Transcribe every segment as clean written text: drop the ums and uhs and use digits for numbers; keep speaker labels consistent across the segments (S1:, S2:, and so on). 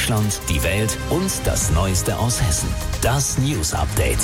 S1: Deutschland, die Welt und das Neueste aus Hessen. Das News Update.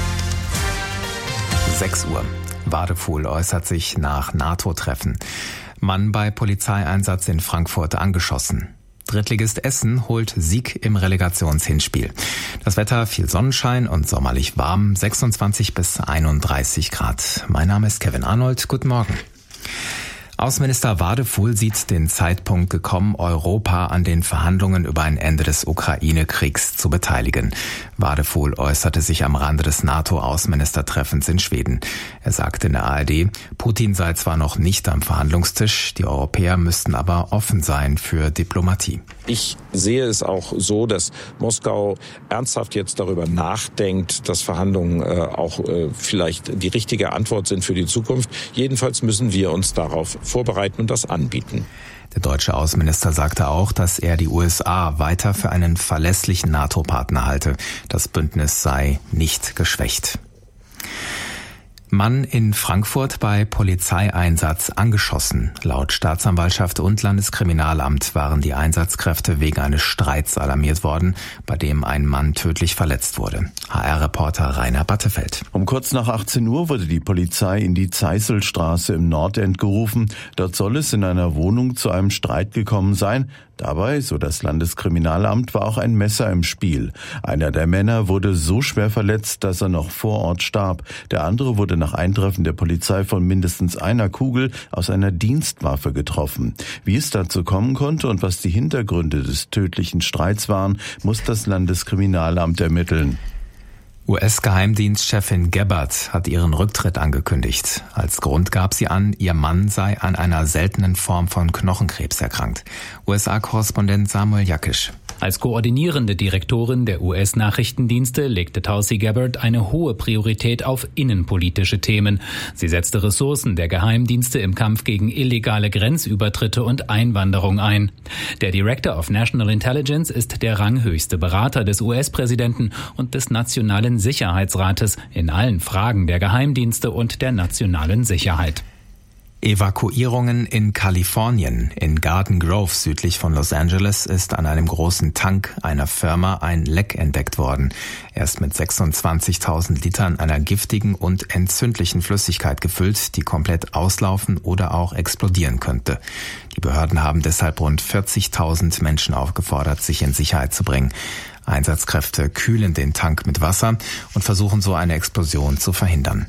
S2: 6 Uhr. Wadefuhl äußert sich nach NATO-Treffen. Mann bei Polizeieinsatz in Frankfurt angeschossen. Drittligist Essen holt Sieg im Relegationshinspiel. Das Wetter viel Sonnenschein und sommerlich warm, 26 bis 31 Grad. Mein Name ist Kevin Arnold. Guten Morgen. Außenminister Wadefuhl sieht den Zeitpunkt gekommen, Europa an den Verhandlungen über ein Ende des Ukraine-Kriegs zu beteiligen. Wadefuhl äußerte sich am Rande des NATO-Außenministertreffens in Schweden. Er sagte in der ARD, Putin sei zwar noch nicht am Verhandlungstisch, die Europäer müssten aber offen sein für Diplomatie.
S3: Ich sehe es auch so, dass Moskau ernsthaft jetzt darüber nachdenkt, dass Verhandlungen auch vielleicht die richtige Antwort sind für die Zukunft. Jedenfalls müssen wir uns darauf vorbereiten und das anbieten.
S2: Der deutsche Außenminister sagte auch, dass er die USA weiter für einen verlässlichen NATO-Partner halte. Das Bündnis sei nicht geschwächt. Mann in Frankfurt bei Polizeieinsatz angeschossen. Laut Staatsanwaltschaft und Landeskriminalamt waren die Einsatzkräfte wegen eines Streits alarmiert worden, bei dem ein Mann tödlich verletzt wurde. HR-Reporter Rainer Battefeld.
S4: Um kurz nach 18 Uhr wurde die Polizei in die Zeisselstraße im Nordend gerufen. Dort soll es in einer Wohnung zu einem Streit gekommen sein. Dabei, so das Landeskriminalamt, war auch ein Messer im Spiel. Einer der Männer wurde so schwer verletzt, dass er noch vor Ort starb. Der andere wurde nach Eintreffen der Polizei von mindestens einer Kugel aus einer Dienstwaffe getroffen. Wie es dazu kommen konnte und was die Hintergründe des tödlichen Streits waren, muss das Landeskriminalamt ermitteln.
S2: US-Geheimdienstchefin Gabbard hat ihren Rücktritt angekündigt. Als Grund gab sie an, ihr Mann sei an einer seltenen Form von Knochenkrebs erkrankt. USA-Korrespondent Samuel Jakisch.
S5: Als koordinierende Direktorin der US-Nachrichtendienste legte Tulsi Gabbard eine hohe Priorität auf innenpolitische Themen. Sie setzte Ressourcen der Geheimdienste im Kampf gegen illegale Grenzübertritte und Einwanderung ein. Der Director of National Intelligence ist der ranghöchste Berater des US-Präsidenten und des Nationalen Sicherheitsrates in allen Fragen der Geheimdienste und der nationalen Sicherheit.
S2: Evakuierungen in Kalifornien. In Garden Grove südlich von Los Angeles ist an einem großen Tank einer Firma ein Leck entdeckt worden. Er ist mit 26.000 Litern einer giftigen und entzündlichen Flüssigkeit gefüllt, die komplett auslaufen oder auch explodieren könnte. Die Behörden haben deshalb rund 40.000 Menschen aufgefordert, sich in Sicherheit zu bringen. Einsatzkräfte kühlen den Tank mit Wasser und versuchen so eine Explosion zu verhindern.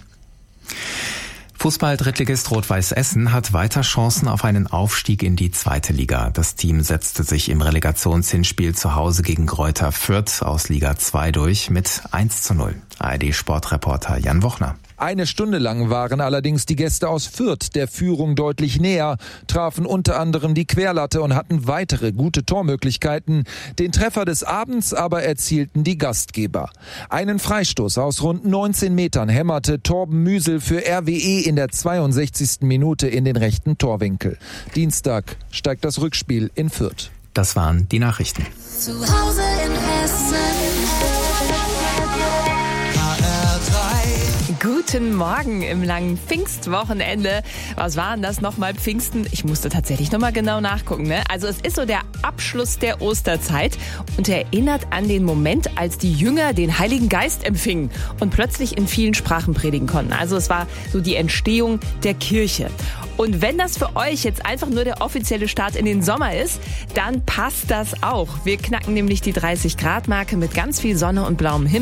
S2: Fußball-Drittligist Rot-Weiß Essen hat weiter Chancen auf einen Aufstieg in die 2. Liga. Das Team setzte sich im Relegationshinspiel zu Hause gegen Greuther Fürth aus Liga 2 durch mit 1:0. ARD-Sportreporter Jan Wochner.
S6: Eine Stunde lang waren allerdings die Gäste aus Fürth der Führung deutlich näher, trafen unter anderem die Querlatte und hatten weitere gute Tormöglichkeiten. Den Treffer des Abends aber erzielten die Gastgeber. Einen Freistoß aus rund 19 Metern hämmerte Torben Müsel für RWE in der 62. Minute in den rechten Torwinkel. Dienstag steigt das Rückspiel in Fürth.
S2: Das waren die Nachrichten.
S7: Zu Hause in Hessen.
S8: Guten Morgen im langen Pfingstwochenende. Was waren das nochmal, Pfingsten? Ich musste tatsächlich nochmal genau nachgucken. Ne? Also es ist so der Abschluss der Osterzeit und erinnert an den Moment, als die Jünger den Heiligen Geist empfingen und plötzlich in vielen Sprachen predigen konnten. Also es war so die Entstehung der Kirche. Und wenn das für euch jetzt einfach nur der offizielle Start in den Sommer ist, dann passt das auch. Wir knacken nämlich die 30-Grad-Marke mit ganz viel Sonne und blauem Himmel.